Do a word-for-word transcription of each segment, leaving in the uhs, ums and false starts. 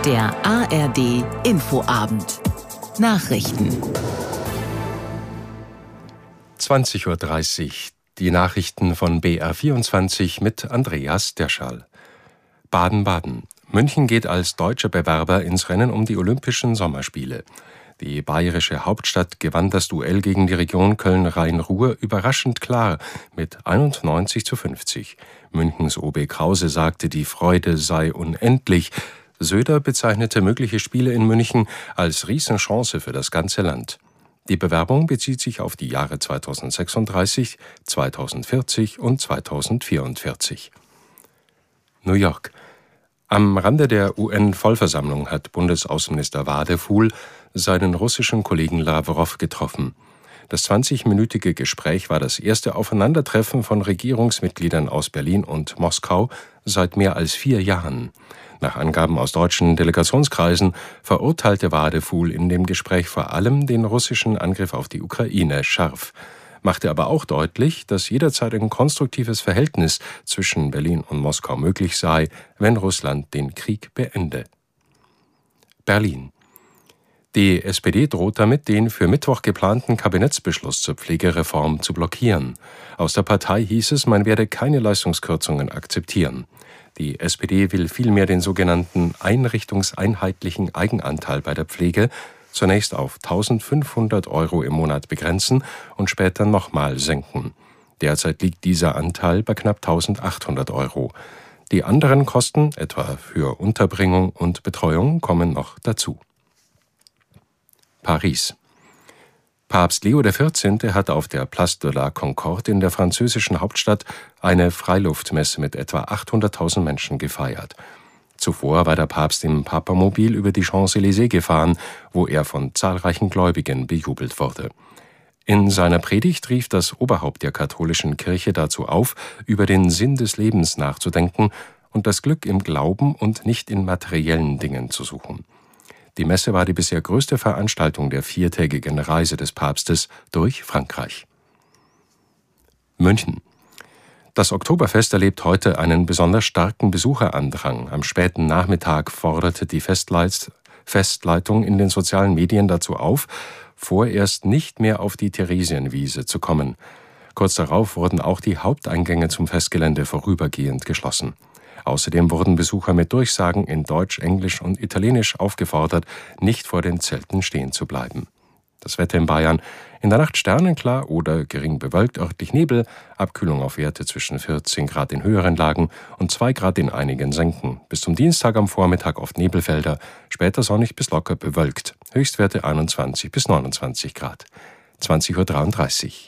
Der A R D Infoabend. Nachrichten. zwanzig Uhr dreißig. Die Nachrichten von B R vierundzwanzig mit Andreas Derschall. Baden-Baden. München geht als deutscher Bewerber ins Rennen um die Olympischen Sommerspiele. Die bayerische Hauptstadt gewann das Duell gegen die Region Köln-Rhein-Ruhr überraschend klar mit einundneunzig zu fünfzig. Münchens O B Krause sagte, die Freude sei unendlich. Söder bezeichnete mögliche Spiele in München als Riesenchance für das ganze Land. Die Bewerbung bezieht sich auf die Jahre zweitausendsechsunddreißig, zweitausendvierzig und zweitausendvierundvierzig. New York. Am Rande der U N-Vollversammlung hat Bundesaußenminister Wadefuhl seinen russischen Kollegen Lawrow getroffen. Das zwanzigminütige Gespräch war das erste Aufeinandertreffen von Regierungsmitgliedern aus Berlin und Moskau seit mehr als vier Jahren. Nach Angaben aus deutschen Delegationskreisen verurteilte Wadefuhl in dem Gespräch vor allem den russischen Angriff auf die Ukraine scharf, machte aber auch deutlich, dass jederzeit ein konstruktives Verhältnis zwischen Berlin und Moskau möglich sei, wenn Russland den Krieg beende. Berlin. Die S P D droht damit, den für Mittwoch geplanten Kabinettsbeschluss zur Pflegereform zu blockieren. Aus der Partei hieß es, man werde keine Leistungskürzungen akzeptieren. Die S P D will vielmehr den sogenannten einrichtungseinheitlichen Eigenanteil bei der Pflege zunächst auf eintausendfünfhundert Euro im Monat begrenzen und später nochmal senken. Derzeit liegt dieser Anteil bei knapp eintausendachthundert Euro. Die anderen Kosten, etwa für Unterbringung und Betreuung, kommen noch dazu. Paris. Papst Leo der vierzehnte hat auf der Place de la Concorde in der französischen Hauptstadt eine Freiluftmesse mit etwa achthunderttausend Menschen gefeiert. Zuvor war der Papst im Papamobil über die Champs-Élysées gefahren, wo er von zahlreichen Gläubigen bejubelt wurde. In seiner Predigt rief das Oberhaupt der katholischen Kirche dazu auf, über den Sinn des Lebens nachzudenken und das Glück im Glauben und nicht in materiellen Dingen zu suchen. Die Messe war die bisher größte Veranstaltung der viertägigen Reise des Papstes durch Frankreich. München. Das Oktoberfest erlebt heute einen besonders starken Besucherandrang. Am späten Nachmittag forderte die Festleit- Festleitung in den sozialen Medien dazu auf, vorerst nicht mehr auf die Theresienwiese zu kommen. Kurz darauf wurden auch die Haupteingänge zum Festgelände vorübergehend geschlossen. Außerdem wurden Besucher mit Durchsagen in Deutsch, Englisch und Italienisch aufgefordert, nicht vor den Zelten stehen zu bleiben. Das Wetter in Bayern: in der Nacht sternenklar oder gering bewölkt, örtlich Nebel, Abkühlung auf Werte zwischen vierzehn Grad in höheren Lagen und zwei Grad in einigen Senken. Bis zum Dienstag am Vormittag oft Nebelfelder, später sonnig bis locker bewölkt. Höchstwerte einundzwanzig bis neunundzwanzig Grad. zwanzig Uhr dreiunddreißig.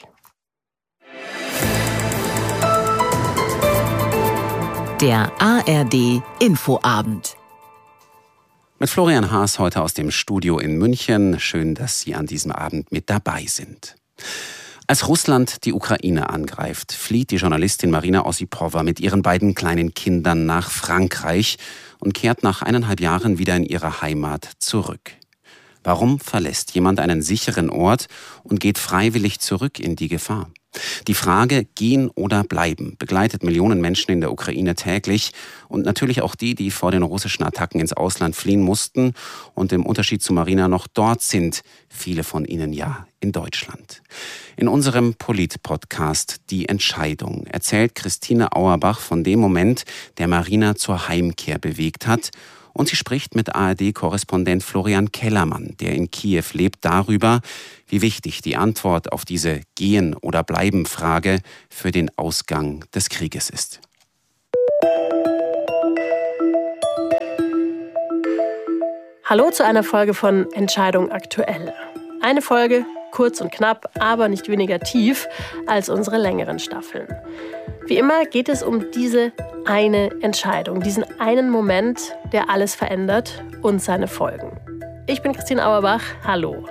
Der A R D Infoabend. Mit Florian Haas heute aus dem Studio in München. Schön, dass Sie an diesem Abend mit dabei sind. Als Russland die Ukraine angreift, flieht die Journalistin Marina Ossipowa mit ihren beiden kleinen Kindern nach Frankreich und kehrt nach eineinhalb Jahren wieder in ihre Heimat zurück. Warum verlässt jemand einen sicheren Ort und geht freiwillig zurück in die Gefahr? Die Frage gehen oder bleiben begleitet Millionen Menschen in der Ukraine täglich und natürlich auch die, die vor den russischen Attacken ins Ausland fliehen mussten und im Unterschied zu Marina noch dort sind, viele von ihnen ja in Deutschland. In unserem Polit-Podcast Die Entscheidung erzählt Christine Auerbach von dem Moment, der Marina zur Heimkehr bewegt hat. Und sie spricht mit A R D-Korrespondent Florian Kellermann, der in Kiew lebt, darüber, wie wichtig die Antwort auf diese Gehen- oder Bleiben-Frage für den Ausgang des Krieges ist. Hallo zu einer Folge von Entscheidung aktuell. Eine Folge, kurz und knapp, aber nicht weniger tief als unsere längeren Staffeln. Wie immer geht es um diese eine Entscheidung, diesen einen Moment, der alles verändert und seine Folgen. Ich bin Christine Auerbach, hallo.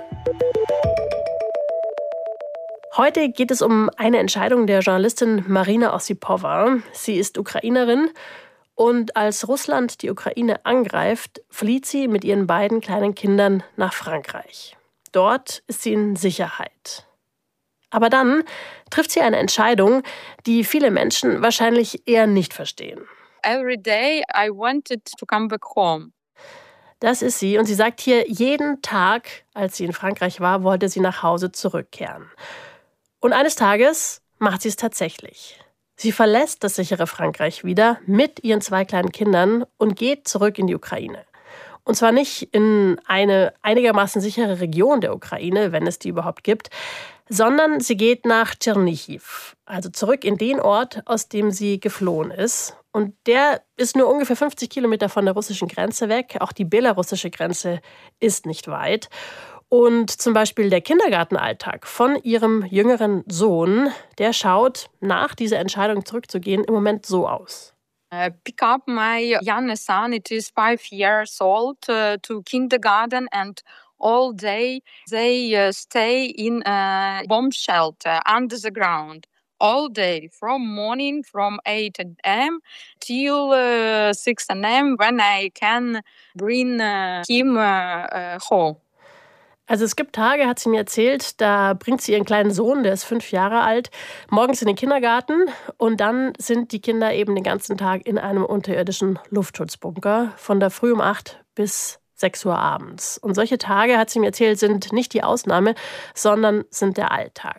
Heute geht es um eine Entscheidung der Journalistin Marina Ossipowa. Sie ist Ukrainerin und als Russland die Ukraine angreift, flieht sie mit ihren beiden kleinen Kindern nach Frankreich. Dort ist sie in Sicherheit. Aber dann trifft sie eine Entscheidung, die viele Menschen wahrscheinlich eher nicht verstehen. Every day I wanted to come back home. Das ist sie. Und sie sagt hier, jeden Tag, als sie in Frankreich war, wollte sie nach Hause zurückkehren. Und eines Tages macht sie es tatsächlich. Sie verlässt das sichere Frankreich wieder mit ihren zwei kleinen Kindern und geht zurück in die Ukraine. Und zwar nicht in eine einigermaßen sichere Region der Ukraine, wenn es die überhaupt gibt, sondern sie geht nach Tschernichiv, also zurück in den Ort, aus dem sie geflohen ist. Und der ist nur ungefähr fünfzig Kilometer von der russischen Grenze weg. Auch die belarussische Grenze ist nicht weit. Und zum Beispiel der Kindergartenalltag von ihrem jüngeren Sohn, der schaut nach dieser Entscheidung zurückzugehen im Moment so aus. Uh, pick up my young son, it is five years old, uh, to kindergarten, and all day they uh, stay in a bomb shelter under the ground. All day, from morning, from eight a.m. till uh, six a.m. when I can bring uh, him uh, uh, home. Also es gibt Tage, hat sie mir erzählt, da bringt sie ihren kleinen Sohn, der ist fünf Jahre alt, morgens in den Kindergarten und dann sind die Kinder eben den ganzen Tag in einem unterirdischen Luftschutzbunker von der Früh um acht bis sechs Uhr abends. Und solche Tage, hat sie mir erzählt, sind nicht die Ausnahme, sondern sind der Alltag.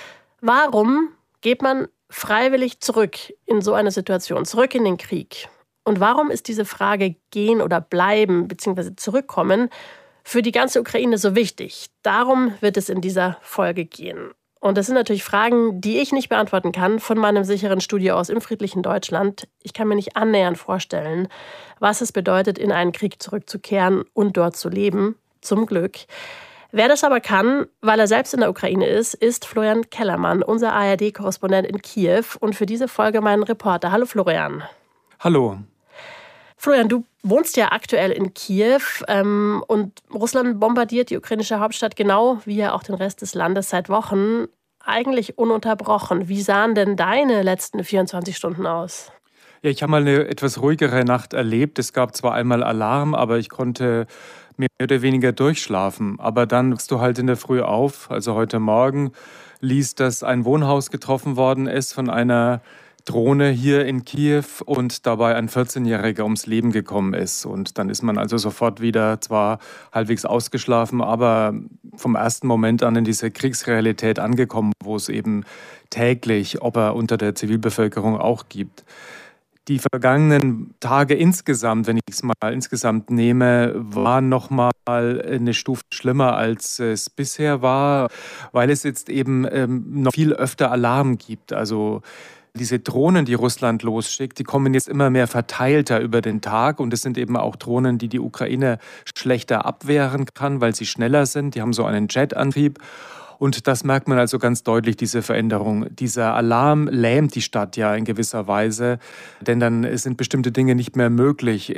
Warum geht man freiwillig zurück in so eine Situation, zurück in den Krieg? Und warum ist diese Frage gehen oder bleiben bzw. zurückkommen für die ganze Ukraine so wichtig? Darum wird es in dieser Folge gehen. Und das sind natürlich Fragen, die ich nicht beantworten kann von meinem sicheren Studio aus im friedlichen Deutschland. Ich kann mir nicht annähernd vorstellen, was es bedeutet, in einen Krieg zurückzukehren und dort zu leben. Zum Glück. Wer das aber kann, weil er selbst in der Ukraine ist, ist Florian Kellermann, unser A R D-Korrespondent in Kiew und für diese Folge mein Reporter. Hallo Florian. Hallo. Florian, du wohnst ja aktuell in Kiew ähm, und Russland bombardiert die ukrainische Hauptstadt genau wie ja auch den Rest des Landes seit Wochen eigentlich ununterbrochen. Wie sahen denn deine letzten vierundzwanzig Stunden aus? Ja, ich habe mal eine etwas ruhigere Nacht erlebt. Es gab zwar einmal Alarm, aber ich konnte mehr oder weniger durchschlafen. Aber dann wachst du halt in der Früh auf. Also heute Morgen liest, dass ein Wohnhaus getroffen worden ist von einer Drohne hier in Kiew und dabei ein vierzehnjähriger ums Leben gekommen ist. Und dann ist man also sofort wieder zwar halbwegs ausgeschlafen, aber vom ersten Moment an in diese Kriegsrealität angekommen, wo es eben täglich Opfer unter der Zivilbevölkerung auch gibt. Die vergangenen Tage insgesamt, wenn ich es mal insgesamt nehme, waren noch mal eine Stufe schlimmer, als es bisher war, weil es jetzt eben ähm, noch viel öfter Alarm gibt. Also diese Drohnen, die Russland losschickt, die kommen jetzt immer mehr verteilter über den Tag. Und es sind eben auch Drohnen, die die Ukraine schlechter abwehren kann, weil sie schneller sind. Die haben so einen Jetantrieb. Und das merkt man also ganz deutlich, diese Veränderung. Dieser Alarm lähmt die Stadt ja in gewisser Weise, denn dann sind bestimmte Dinge nicht mehr möglich.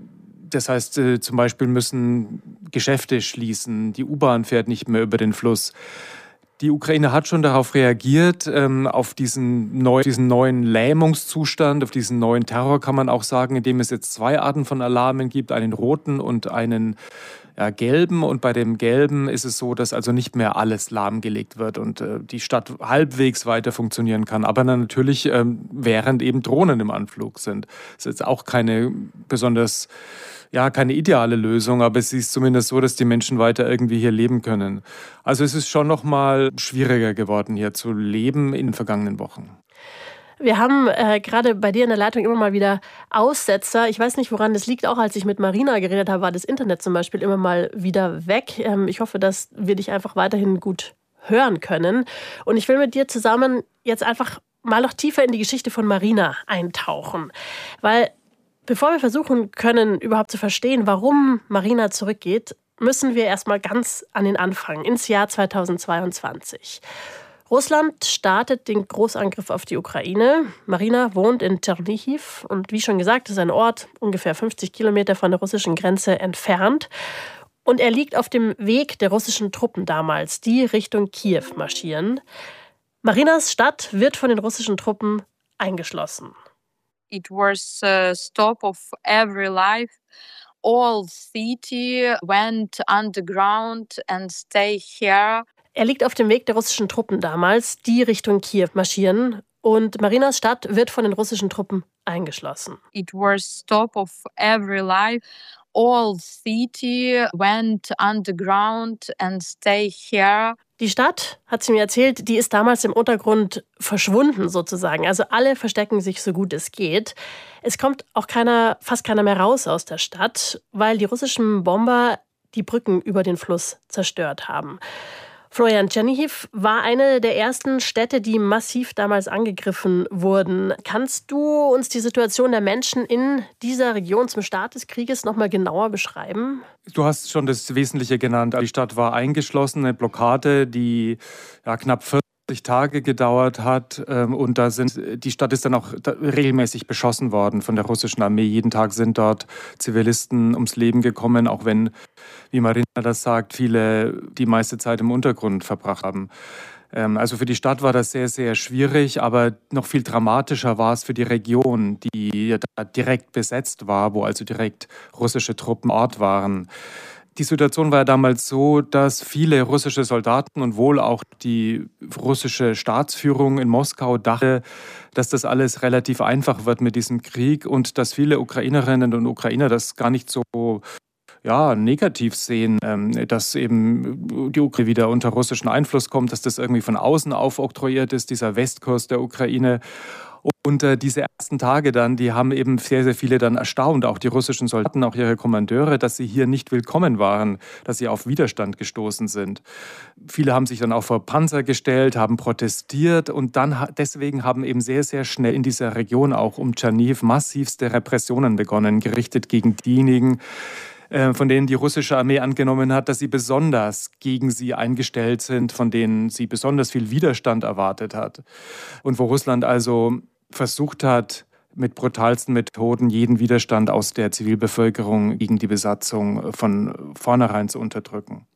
Das heißt, zum Beispiel müssen Geschäfte schließen, die U-Bahn fährt nicht mehr über den Fluss. Die Ukraine hat schon darauf reagiert, ähm, auf diesen, neu, diesen neuen Lähmungszustand, auf diesen neuen Terror kann man auch sagen, indem es jetzt zwei Arten von Alarmen gibt, einen roten und einen ja, gelben. Und bei dem gelben ist es so, dass also nicht mehr alles lahmgelegt wird und äh, die Stadt halbwegs weiter funktionieren kann. Aber dann natürlich, ähm, während eben Drohnen im Anflug sind. Das ist jetzt auch keine besonders... Ja, keine ideale Lösung, aber es ist zumindest so, dass die Menschen weiter irgendwie hier leben können. Also es ist schon noch mal schwieriger geworden, hier zu leben in den vergangenen Wochen. Wir haben äh, gerade bei dir in der Leitung immer mal wieder Aussetzer. Ich weiß nicht, woran das liegt. Auch als ich mit Marina geredet habe, war das Internet zum Beispiel immer mal wieder weg. Ähm, ich hoffe, dass wir dich einfach weiterhin gut hören können. Und ich will mit dir zusammen jetzt einfach mal noch tiefer in die Geschichte von Marina eintauchen. Weil bevor wir versuchen können, überhaupt zu verstehen, warum Marina zurückgeht, müssen wir erstmal ganz an den Anfang, ins Jahr zweitausendzweiundzwanzig. Russland startet den Großangriff auf die Ukraine. Marina wohnt in Tschernichiv und wie schon gesagt, ist ein Ort ungefähr fünfzig Kilometer von der russischen Grenze entfernt. Und er liegt auf dem Weg der russischen Truppen damals, die Richtung Kiew marschieren. Marinas Stadt wird von den russischen Truppen eingeschlossen. It was a stop of every life. All city went underground and stay here. Er liegt auf dem Weg der russischen Truppen damals, die Richtung Kiew marschieren. Und Marinas Stadt wird von den russischen Truppen eingeschlossen. It was stop of every life. all city went underground and stay here. Die Stadt, hat sie mir erzählt, die ist damals im Untergrund verschwunden sozusagen. Also alle verstecken sich so gut es geht. Es kommt auch keiner, fast keiner mehr raus aus der Stadt, weil die russischen Bomber die Brücken über den Fluss zerstört haben. Florian, Tschernihiw war eine der ersten Städte, die massiv damals angegriffen wurden. Kannst du uns die Situation der Menschen in dieser Region zum Start des Krieges noch mal genauer beschreiben? Du hast schon das Wesentliche genannt. Die Stadt war eingeschlossen, eine Blockade, die ja, knapp vierzig Tage gedauert hat. Und da sind, die Stadt ist dann auch regelmäßig beschossen worden von der russischen Armee. Jeden Tag sind dort Zivilisten ums Leben gekommen, auch wenn, wie Marina das sagt, viele die meiste Zeit im Untergrund verbracht haben. Also für die Stadt war das sehr, sehr schwierig, aber noch viel dramatischer war es für die Region, die direkt besetzt war, wo also direkt russische Truppen Ort waren. Die Situation war ja damals so, dass viele russische Soldaten und wohl auch die russische Staatsführung in Moskau dachte, dass das alles relativ einfach wird mit diesem Krieg und dass viele Ukrainerinnen und Ukrainer das gar nicht so ja, negativ sehen, dass eben die Ukraine wieder unter russischen Einfluss kommt, dass das irgendwie von außen aufoktroyiert ist, dieser Westkurs der Ukraine. Und äh, diese ersten Tage dann, die haben eben sehr, sehr viele dann erstaunt, auch die russischen Soldaten, auch ihre Kommandeure, dass sie hier nicht willkommen waren, dass sie auf Widerstand gestoßen sind. Viele haben sich dann auch vor Panzer gestellt, haben protestiert und dann deswegen haben eben sehr, sehr schnell in dieser Region auch um Tschernihiw massivste Repressionen begonnen, gerichtet gegen diejenigen, von denen die russische Armee angenommen hat, dass sie besonders gegen sie eingestellt sind, von denen sie besonders viel Widerstand erwartet hat. Und wo Russland also versucht hat, mit brutalsten Methoden jeden Widerstand aus der Zivilbevölkerung gegen die Besatzung von vornherein zu unterdrücken.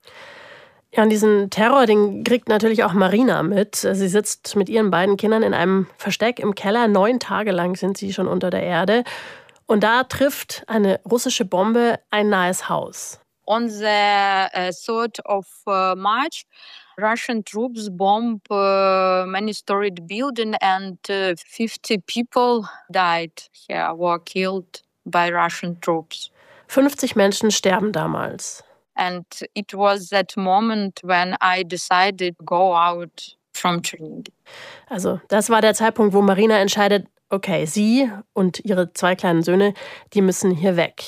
Ja, und diesen Terror, den kriegt natürlich auch Marina mit. Sie sitzt mit ihren beiden Kindern in einem Versteck im Keller. Neun Tage lang sind sie schon unter der Erde. Und da trifft eine russische Bombe ein nahes Haus. On the uh, third of uh, March, Russian troops bomb uh, many-storied building and uh, fifty people died here, were killed by Russian troops. fünfzig Menschen sterben damals. And it was that moment when I decided to go out from Chernihiv. Also das war der Zeitpunkt, wo Marina entscheidet, okay, sie und ihre zwei kleinen Söhne, die müssen hier weg.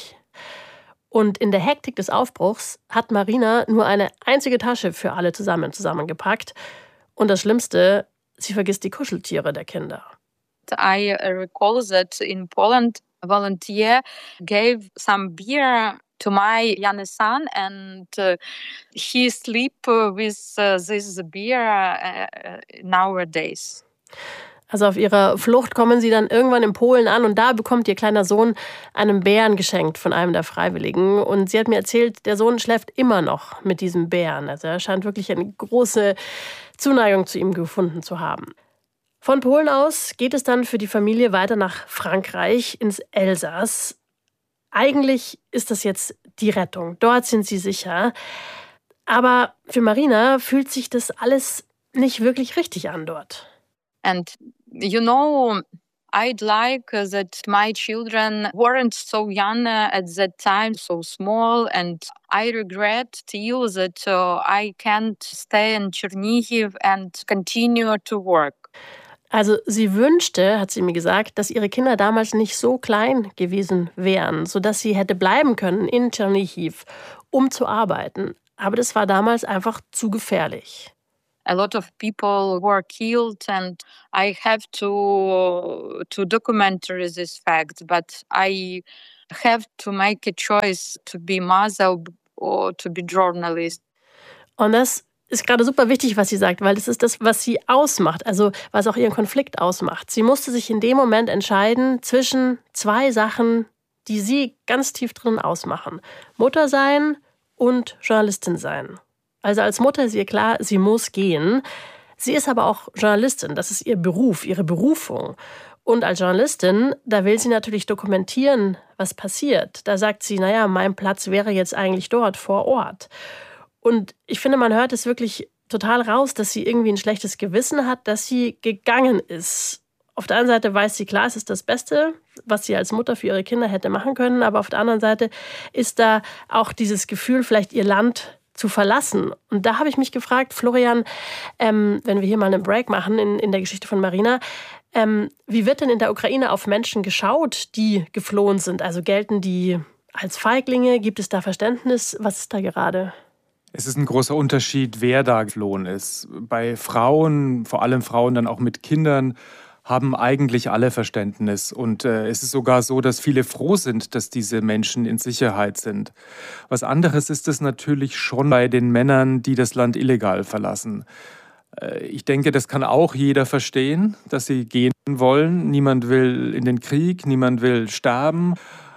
Und in der Hektik des Aufbruchs hat Marina nur eine einzige Tasche für alle zusammen zusammengepackt. Und das Schlimmste, sie vergisst die Kuscheltiere der Kinder. I recall that in Poland, a volunteer gave some beer to my young son and uh, he sleep with uh, this beer uh, nowadays. Also auf ihrer Flucht kommen sie dann irgendwann in Polen an und da bekommt ihr kleiner Sohn einen Bären geschenkt von einem der Freiwilligen. Und sie hat mir erzählt, der Sohn schläft immer noch mit diesem Bären. Also er scheint wirklich eine große Zuneigung zu ihm gefunden zu haben. Von Polen aus geht es dann für die Familie weiter nach Frankreich, ins Elsass. Eigentlich ist das jetzt die Rettung. Dort sind sie sicher. Aber für Marina fühlt sich das alles nicht wirklich richtig an dort. And you know, I'd like that my children weren't so young at that time, so small, and I regret still that uh, I can't stay in Chernihiv and continue to work. Also sie wünschte, hat sie mir gesagt, dass ihre Kinder damals nicht so klein gewesen wären, sodass sie hätte bleiben können in Chernihiv, um zu arbeiten. Aber das war damals einfach zu gefährlich. A lot of people were killed and I have to to document this fact, but I have to make a choice to be mother or to be journalist. Und das ist gerade super wichtig, was sie sagt, weil das ist das, was sie ausmacht, also was auch ihren Konflikt ausmacht. Sie musste sich in dem Moment entscheiden zwischen zwei Sachen, die sie ganz tief drin ausmachen. Mutter sein und Journalistin sein. Also als Mutter ist ihr klar, sie muss gehen. Sie ist aber auch Journalistin, das ist ihr Beruf, ihre Berufung. Und als Journalistin, da will sie natürlich dokumentieren, was passiert. Da sagt sie, naja, mein Platz wäre jetzt eigentlich dort, vor Ort. Und ich finde, man hört es wirklich total raus, dass sie irgendwie ein schlechtes Gewissen hat, dass sie gegangen ist. Auf der einen Seite weiß sie, klar, es ist das Beste, was sie als Mutter für ihre Kinder hätte machen können. Aber auf der anderen Seite ist da auch dieses Gefühl, vielleicht ihr Land zu verlassen. Und da habe ich mich gefragt, Florian, ähm, wenn wir hier mal einen Break machen in, in der Geschichte von Marina, ähm, wie wird denn in der Ukraine auf Menschen geschaut, die geflohen sind? Also gelten die als Feiglinge? Gibt es da Verständnis? Was ist da gerade? Es ist ein großer Unterschied, wer da geflohen ist. Bei Frauen, vor allem Frauen dann auch mit Kindern, haben eigentlich alle Verständnis. Und äh, es ist sogar so, dass viele froh sind, dass diese Menschen in Sicherheit sind. Was anderes ist es natürlich schon bei den Männern, die das Land illegal verlassen. Äh, ich denke, das kann auch jeder verstehen, dass sie gehen wollen. Niemand will in den Krieg, niemand will sterben.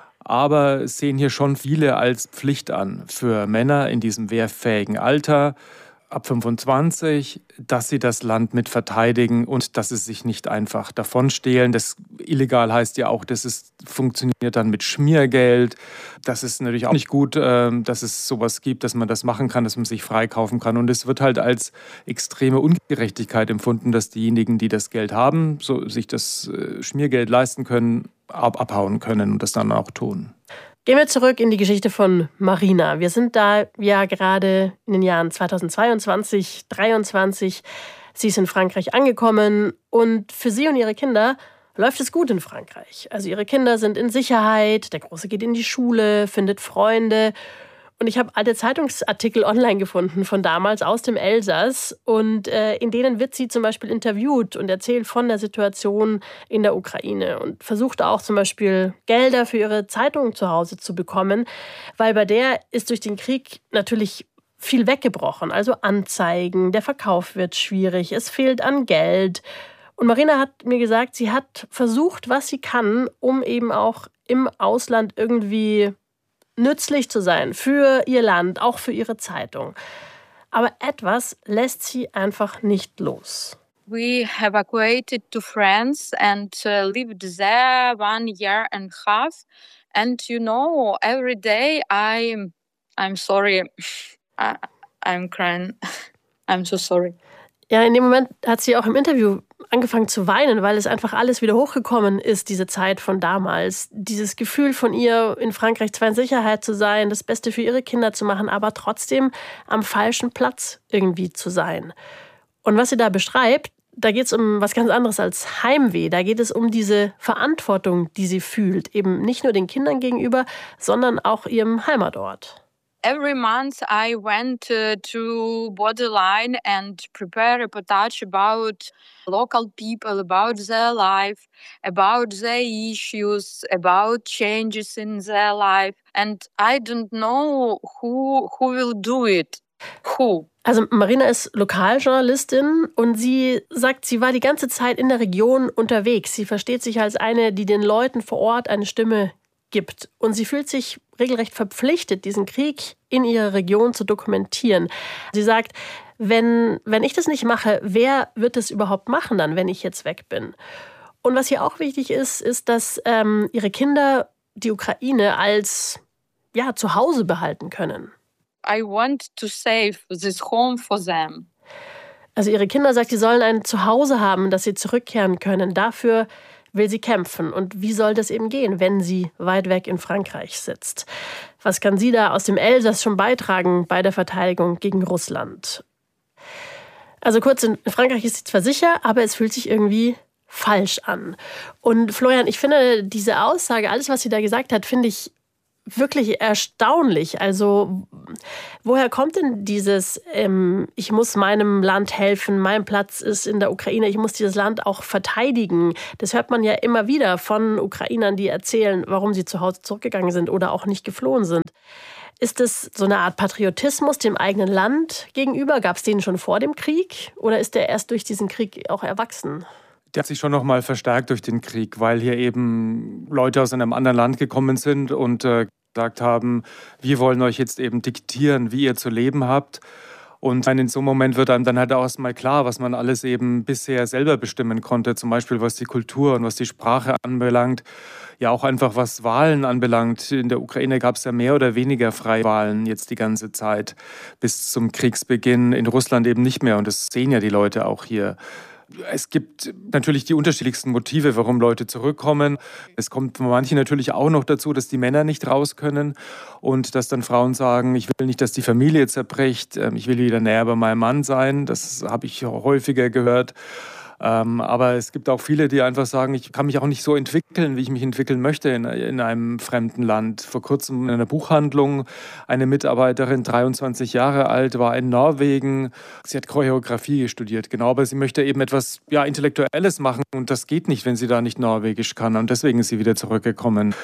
Aber es sehen hier schon viele als Pflicht an für Männer in diesem wehrfähigen Alter, ab fünfundzwanzig, dass sie das Land mit verteidigen und dass sie sich nicht einfach davonstehlen. Das illegal heißt ja auch, dass es funktioniert dann mit Schmiergeld. Das ist natürlich auch nicht gut, dass es sowas gibt, dass man das machen kann, dass man sich freikaufen kann. Und es wird halt als extreme Ungerechtigkeit empfunden, dass diejenigen, die das Geld haben, so sich das Schmiergeld leisten können, ab abhauen können und das dann auch tun. Gehen wir zurück in die Geschichte von Marina. Wir sind da ja gerade in den Jahren zweitausendzweiundzwanzig, zweitausenddreiundzwanzig. Sie ist in Frankreich angekommen und für sie und ihre Kinder läuft es gut in Frankreich. Also ihre Kinder sind in Sicherheit, der Große geht in die Schule, findet Freunde. Und ich habe alte Zeitungsartikel online gefunden von damals aus dem Elsass. Und äh, in denen wird sie zum Beispiel interviewt und erzählt von der Situation in der Ukraine. Und versucht auch zum Beispiel Gelder für ihre Zeitung zu Hause zu bekommen. Weil bei der ist durch den Krieg natürlich viel weggebrochen. Also Anzeigen, der Verkauf wird schwierig, es fehlt an Geld. Und Marina hat mir gesagt, sie hat versucht, was sie kann, um eben auch im Ausland irgendwie nützlich zu sein für ihr Land, auch für ihre Zeitung. Aber etwas lässt sie einfach nicht los. We evacuated to France and uh, lived there one year and a half. And you know, every day I'm, I'm sorry, I, I'm crying. I'm so sorry. Ja, in dem Moment hat sie auch im Interview angefangen zu weinen, weil es einfach alles wieder hochgekommen ist, diese Zeit von damals. Dieses Gefühl von ihr, in Frankreich zwar in Sicherheit zu sein, das Beste für ihre Kinder zu machen, aber trotzdem am falschen Platz irgendwie zu sein. Und was sie da beschreibt, da geht es um was ganz anderes als Heimweh. Da geht es um diese Verantwortung, die sie fühlt. Eben nicht nur den Kindern gegenüber, sondern auch ihrem Heimatort. Every month I went uh, to borderline and prepare a reportage about local people, about their life, about their issues, about changes in their life. And I don't know who, who will do it. Who? Also Marina ist Lokaljournalistin und sie sagt, sie war die ganze Zeit in der Region unterwegs. Sie versteht sich als eine, die den Leuten vor Ort eine Stimme gibt. Und sie fühlt sich regelrecht verpflichtet, diesen Krieg in ihrer Region zu dokumentieren. Sie sagt, wenn, wenn ich das nicht mache, wer wird es überhaupt machen dann, wenn ich jetzt weg bin? Und was hier auch wichtig ist, ist, dass ähm, ihre Kinder die Ukraine als ja, Zuhause behalten können. I want to save this home for them. Also ihre Kinder sagt, sie sollen ein Zuhause haben, dass sie zurückkehren können. Dafür will sie kämpfen. Und wie soll das eben gehen, wenn sie weit weg in Frankreich sitzt? Was kann sie da aus dem Elsass schon beitragen bei der Verteidigung gegen Russland? Also kurz, in Frankreich ist sie zwar sicher, aber es fühlt sich irgendwie falsch an. Und Florian, ich finde diese Aussage, alles, was sie da gesagt hat, finde ich wirklich erstaunlich. Also woher kommt denn dieses, ähm, ich muss meinem Land helfen, mein Platz ist in der Ukraine, ich muss dieses Land auch verteidigen. Das hört man ja immer wieder von Ukrainern, die erzählen, warum sie zu Hause zurückgegangen sind oder auch nicht geflohen sind. Ist es so eine Art Patriotismus dem eigenen Land gegenüber? Gab es den schon vor dem Krieg oder ist der erst durch diesen Krieg auch erwachsen? Der hat sich schon noch mal verstärkt durch den Krieg, weil hier eben Leute aus einem anderen Land gekommen sind und äh, gesagt haben, wir wollen euch jetzt eben diktieren, wie ihr zu leben habt. Und in so einem Moment wird einem dann halt auch erstmal klar, was man alles eben bisher selber bestimmen konnte, zum Beispiel was die Kultur und was die Sprache anbelangt. Ja, auch einfach was Wahlen anbelangt. In der Ukraine gab es ja mehr oder weniger Freiwahlen jetzt die ganze Zeit bis zum Kriegsbeginn. In Russland eben nicht mehr und das sehen ja die Leute auch hier. Es gibt natürlich die unterschiedlichsten Motive, warum Leute zurückkommen. Es kommt für manche natürlich auch noch dazu, dass die Männer nicht raus können und dass dann Frauen sagen, ich will nicht, dass die Familie zerbricht, ich will wieder näher bei meinem Mann sein. Das habe ich häufiger gehört. Ähm, aber es gibt auch viele, die einfach sagen, ich kann mich auch nicht so entwickeln, wie ich mich entwickeln möchte in, in einem fremden Land. Vor kurzem in einer Buchhandlung, eine Mitarbeiterin, dreiundzwanzig Jahre alt, war in Norwegen. Sie hat Choreografie studiert, genau, aber sie möchte eben etwas ja, Intellektuelles machen und das geht nicht, wenn sie da nicht Norwegisch kann und deswegen ist sie wieder zurückgekommen.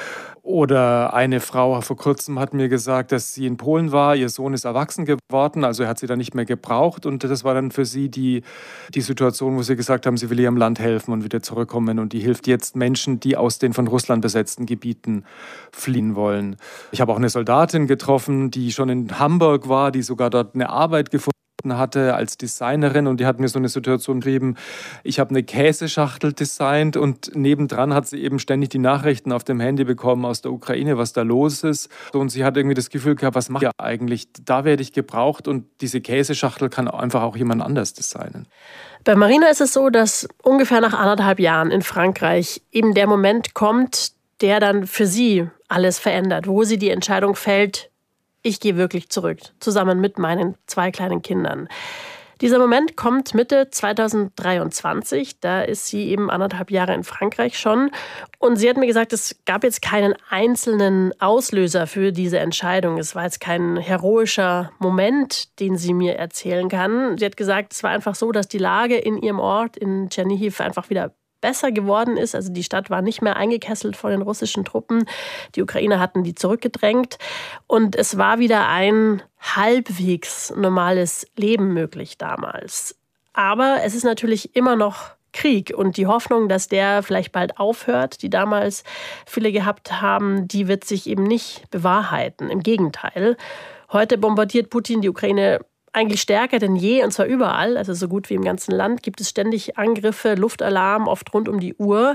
Oder eine Frau vor kurzem hat mir gesagt, dass sie in Polen war, ihr Sohn ist erwachsen geworden, also er hat sie dann nicht mehr gebraucht und das war dann für sie die, die Situation, wo sie gesagt haben, sie will ihrem Land helfen und wieder zurückkommen und die hilft jetzt Menschen, die aus den von Russland besetzten Gebieten fliehen wollen. Ich habe auch eine Soldatin getroffen, die schon in Hamburg war, die sogar dort eine Arbeit gefunden hatte als Designerin und die hat mir so eine Situation geschrieben, ich habe eine Käseschachtel designt und nebendran hat sie eben ständig die Nachrichten auf dem Handy bekommen aus der Ukraine, was da los ist und sie hat irgendwie das Gefühl gehabt, was mache ich eigentlich, da werde ich gebraucht und diese Käseschachtel kann einfach auch jemand anders designen. Bei Marina ist es so, dass ungefähr nach anderthalb Jahren in Frankreich eben der Moment kommt, der dann für sie alles verändert, wo sie die Entscheidung fällt, ich gehe wirklich zurück, zusammen mit meinen zwei kleinen Kindern. Dieser Moment kommt Mitte zweitausenddreiundzwanzig, da ist sie eben anderthalb Jahre in Frankreich schon. Und sie hat mir gesagt, es gab jetzt keinen einzelnen Auslöser für diese Entscheidung. Es war jetzt kein heroischer Moment, den sie mir erzählen kann. Sie hat gesagt, es war einfach so, dass die Lage in ihrem Ort in Tschernihiv einfach wieder besser geworden ist. Also die Stadt war nicht mehr eingekesselt von den russischen Truppen. Die Ukrainer hatten die zurückgedrängt. Und es war wieder ein halbwegs normales Leben möglich damals. Aber es ist natürlich immer noch Krieg. Und die Hoffnung, dass der vielleicht bald aufhört, die damals viele gehabt haben, die wird sich eben nicht bewahrheiten. Im Gegenteil. Heute bombardiert Putin die Ukraine eigentlich stärker denn je, und zwar überall, also so gut wie im ganzen Land, gibt es ständig Angriffe, Luftalarm, oft rund um die Uhr.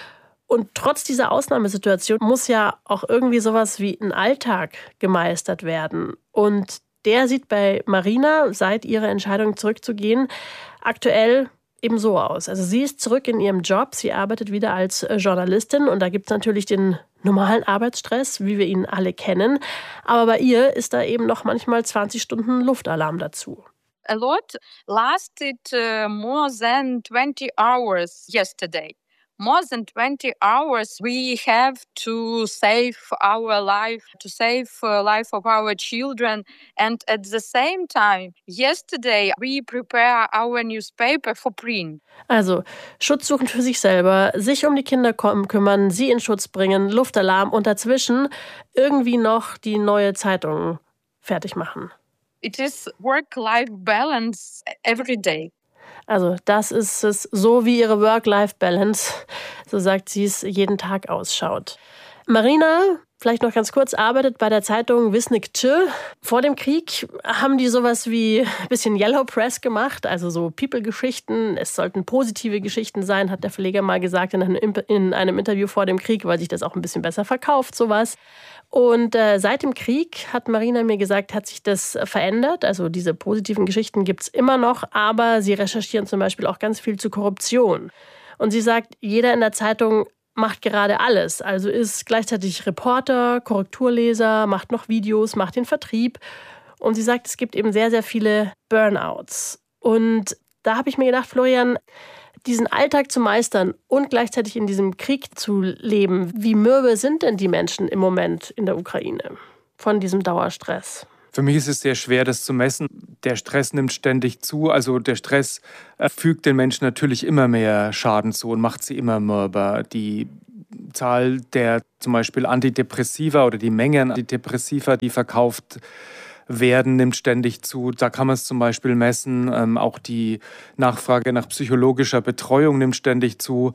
Und trotz dieser Ausnahmesituation muss ja auch irgendwie sowas wie ein Alltag gemeistert werden. Und der sieht bei Marina, seit ihrer Entscheidung zurückzugehen, aktuell eben so aus. Also sie ist zurück in ihrem Job, sie arbeitet wieder als Journalistin und da gibt es natürlich den normalen Arbeitsstress, wie wir ihn alle kennen. Aber bei ihr ist da eben noch manchmal zwanzig Stunden Luftalarm dazu. A lot lasted uh, more than twenty hours yesterday. More than twenty hours we have to save our life, to save the life of our children. And at the same time, yesterday we prepare our newspaper for print. Also Schutz suchen für sich selber, sich um die Kinder kümmern, sie in Schutz bringen, Luftalarm und dazwischen irgendwie noch die neue Zeitung fertig machen. It is work-life-balance every day. Also das ist es, so wie ihre Work-Life-Balance, so sagt sie es, jeden Tag ausschaut. Marina, vielleicht noch ganz kurz, arbeitet bei der Zeitung Vysnik-Tche. Vor dem Krieg haben die sowas wie ein bisschen Yellow Press gemacht, also so People-Geschichten. Es sollten positive Geschichten sein, hat der Verleger mal gesagt in einem, in einem Interview vor dem Krieg, weil sich das auch ein bisschen besser verkauft, sowas. Und äh, seit dem Krieg, hat Marina mir gesagt, hat sich das verändert. Also diese positiven Geschichten gibt es immer noch, aber sie recherchieren zum Beispiel auch ganz viel zu Korruption. Und sie sagt, jeder in der Zeitung macht gerade alles. Also ist gleichzeitig Reporter, Korrekturleser, macht noch Videos, macht den Vertrieb. Und sie sagt, es gibt eben sehr, sehr viele Burnouts. Und da habe ich mir gedacht, Florian, diesen Alltag zu meistern und gleichzeitig in diesem Krieg zu leben, wie mürbe sind denn die Menschen im Moment in der Ukraine von diesem Dauerstress? Für mich ist es sehr schwer, das zu messen. Der Stress nimmt ständig zu. Also der Stress fügt den Menschen natürlich immer mehr Schaden zu und macht sie immer mürber. Die Zahl der zum Beispiel Antidepressiva oder die Menge an Antidepressiva, die verkauft werden, nimmt ständig zu. Da kann man es zum Beispiel messen. Ähm, auch die Nachfrage nach psychologischer Betreuung nimmt ständig zu.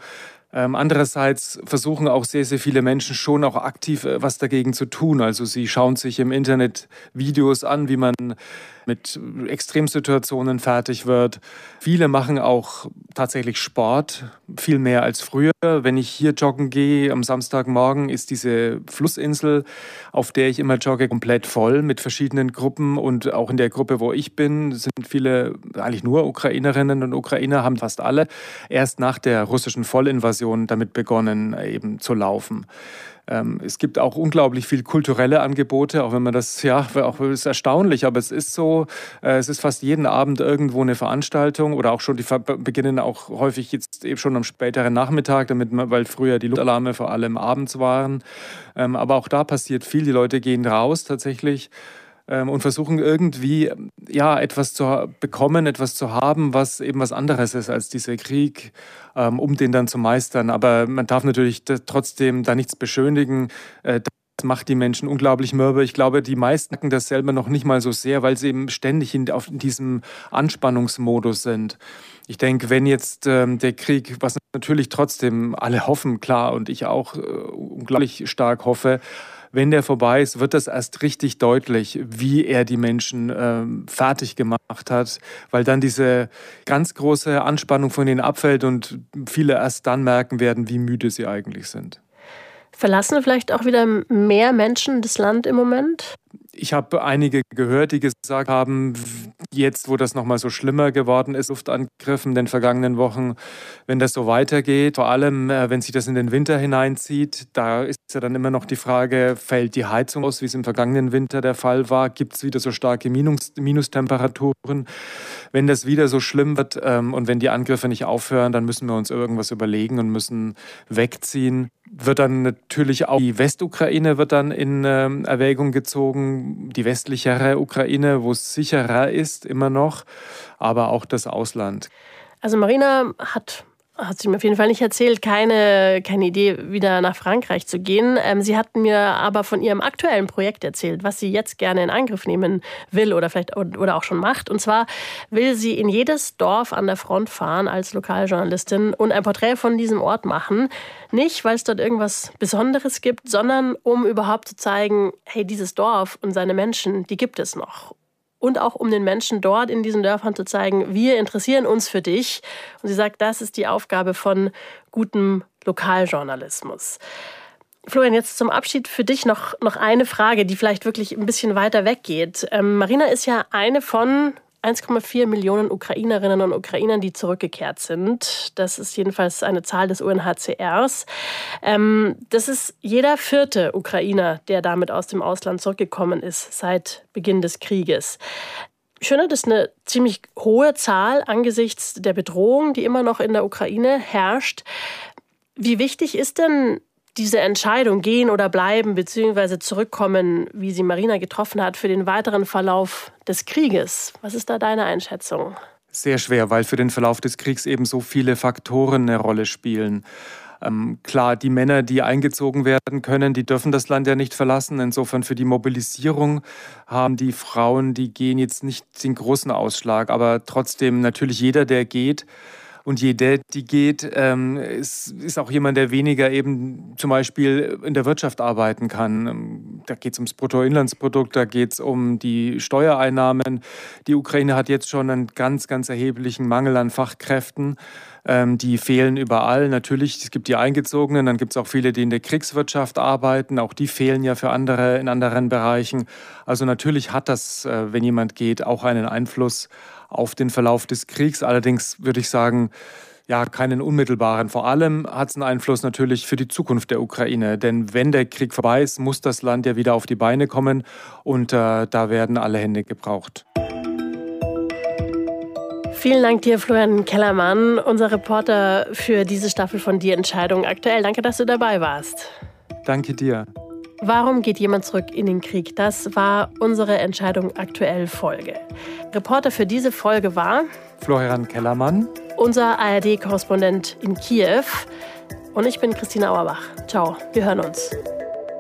Ähm, andererseits versuchen auch sehr, sehr viele Menschen schon auch aktiv äh, was dagegen zu tun. Also sie schauen sich im Internet Videos an, wie man mit Extremsituationen fertig wird. Viele machen auch tatsächlich Sport, viel mehr als früher. Wenn ich hier joggen gehe, am Samstagmorgen ist diese Flussinsel, auf der ich immer jogge, komplett voll mit verschiedenen Gruppen. Und auch in der Gruppe, wo ich bin, sind viele, eigentlich nur Ukrainerinnen und Ukrainer, haben fast alle erst nach der russischen Vollinvasion damit begonnen, eben zu laufen. Ähm, es gibt auch unglaublich viel kulturelle Angebote, auch wenn man das, ja, auch ist erstaunlich, aber es ist so, äh, es ist fast jeden Abend irgendwo eine Veranstaltung oder auch schon, die beginnen auch häufig jetzt eben schon am späteren Nachmittag, damit man, weil früher die Luftalarme vor allem abends waren. Ähm, aber auch da passiert viel, die Leute gehen raus tatsächlich und versuchen irgendwie ja, etwas zu bekommen, etwas zu haben, was eben was anderes ist als dieser Krieg, ähm, um den dann zu meistern. Aber man darf natürlich trotzdem da nichts beschönigen. Äh, das macht die Menschen unglaublich mürbe. Ich glaube, die meisten merken das selber noch nicht mal so sehr, weil sie eben ständig in, auf, in diesem Anspannungsmodus sind. Ich denke, wenn jetzt ähm, der Krieg, was natürlich trotzdem alle hoffen, klar, und ich auch äh, unglaublich stark hoffe, wenn der vorbei ist, wird das erst richtig deutlich, wie er die Menschen ähm, fertig gemacht hat, weil dann diese ganz große Anspannung von ihnen abfällt und viele erst dann merken werden, wie müde sie eigentlich sind. Verlassen vielleicht auch wieder mehr Menschen das Land im Moment? Ich habe einige gehört, die gesagt haben, jetzt, wo das nochmal so schlimmer geworden ist, Luftangriffen in den vergangenen Wochen, wenn das so weitergeht, vor allem, wenn sich das in den Winter hineinzieht, da ist ja dann immer noch die Frage, fällt die Heizung aus, wie es im vergangenen Winter der Fall war? Gibt es wieder so starke Minus, Minustemperaturen? Wenn das wieder so schlimm wird ähm, und wenn die Angriffe nicht aufhören, dann müssen wir uns irgendwas überlegen und müssen wegziehen. Wird dann natürlich auch die Westukraine wird dann in ähm, Erwägung gezogen, die westlichere Ukraine, wo es sicherer ist, immer noch, aber auch das Ausland. Also Marina hat, hat sie mir auf jeden Fall nicht erzählt, keine, keine Idee, wieder nach Frankreich zu gehen. Ähm, sie hat mir aber von ihrem aktuellen Projekt erzählt, was sie jetzt gerne in Angriff nehmen will oder vielleicht oder auch schon macht. Und zwar will sie in jedes Dorf an der Front fahren als Lokaljournalistin und ein Porträt von diesem Ort machen. Nicht, weil es dort irgendwas Besonderes gibt, sondern um überhaupt zu zeigen, hey, dieses Dorf und seine Menschen, die gibt es noch. Und auch um den Menschen dort in diesen Dörfern zu zeigen, wir interessieren uns für dich. Und sie sagt, das ist die Aufgabe von gutem Lokaljournalismus. Florian, jetzt zum Abschied für dich noch, noch eine Frage, die vielleicht wirklich ein bisschen weiter weggeht. Ähm, Marina ist ja eine von eins Komma vier Millionen Ukrainerinnen und Ukrainern, die zurückgekehrt sind. Das ist jedenfalls eine Zahl des U N H C Rs. Ähm, das ist jeder vierte Ukrainer, der damit aus dem Ausland zurückgekommen ist seit Beginn des Krieges. Ich finde, das ist eine ziemlich hohe Zahl angesichts der Bedrohung, die immer noch in der Ukraine herrscht. Wie wichtig ist denn diese Entscheidung, gehen oder bleiben bzw. zurückkommen, wie sie Marina getroffen hat, für den weiteren Verlauf des Krieges? Was ist da deine Einschätzung? Sehr schwer, weil für den Verlauf des Kriegs eben so viele Faktoren eine Rolle spielen. Ähm, klar, die Männer, die eingezogen werden können, die dürfen das Land ja nicht verlassen. Insofern für die Mobilisierung haben die Frauen, die gehen jetzt nicht den großen Ausschlag. Aber trotzdem natürlich jeder, der geht, und jeder, die geht, ähm, ist, ist auch jemand, der weniger eben zum Beispiel in der Wirtschaft arbeiten kann. Da geht es ums Bruttoinlandsprodukt, da geht es um die Steuereinnahmen. Die Ukraine hat jetzt schon einen ganz, ganz erheblichen Mangel an Fachkräften. Ähm, die fehlen überall. Natürlich, es gibt die Eingezogenen, dann gibt es auch viele, die in der Kriegswirtschaft arbeiten. Auch die fehlen ja für andere in anderen Bereichen. Also natürlich hat das, äh, wenn jemand geht, auch einen Einfluss auf den Verlauf des Kriegs. Allerdings würde ich sagen, ja, keinen unmittelbaren. Vor allem hat es einen Einfluss natürlich für die Zukunft der Ukraine. Denn wenn der Krieg vorbei ist, muss das Land ja wieder auf die Beine kommen. Und äh, da werden alle Hände gebraucht. Vielen Dank dir, Florian Kellermann, unser Reporter für diese Staffel von Die Entscheidung aktuell. Danke, dass du dabei warst. Danke dir. Warum geht jemand zurück in den Krieg? Das war unsere Entscheidung aktuell Folge. Reporter für diese Folge war Florian Kellermann, unser A R D-Korrespondent in Kiew. Und ich bin Christina Auerbach. Ciao, wir hören uns.